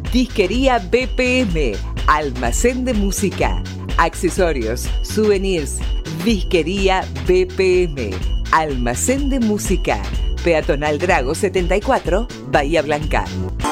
Disquería BPM, almacén de música, accesorios, souvenirs. Disquería BPM, almacén de música. Peatonal Drago 74, Bahía Blanca.